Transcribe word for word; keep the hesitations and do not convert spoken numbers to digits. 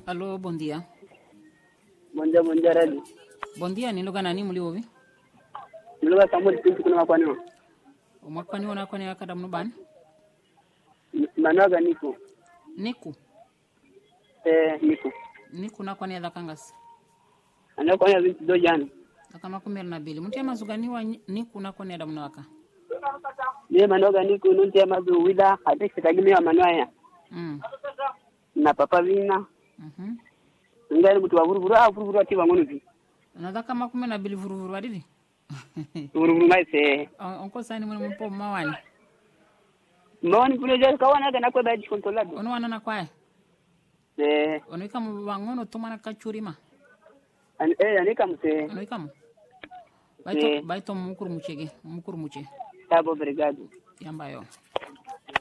Alô, bom dia. Bom dia, bom dia, Redi. Bom dia, ni lugha nani mliovi? Ni lugha Samuel Pintu kuna makwani. Umakwani wana kwani akada mnubani? Manoga Niku. Niku. Eh, Niku. Niku na kwani adakangasi. Ana kwani vinti do jana. Akama kumera na bili. Mtia mazuganiwa Niku na kwani adamnawaka. Ni manoga Niku nuntia mazu wida hadi sitagimi wa manwaya. Mm. Na papa vina. Mhm. Ngari mtu wa vuruvuru ah vuruvuru ati wangonu vi. Anadha kama kumera na bili vuruvuru adidi. Vuruvuru mai se. Onko sani mwana mpo mawani. Mawani kule je kawana kana kwa baadhi kontrolado. Ono wana na kwae. Eh. Ono ikamu wangono tumana kachurima. An eh anika mse. Ono ikamu. Baito baito mukuru muchege, mukuru muche. Tabo obrigado. Yamba yo.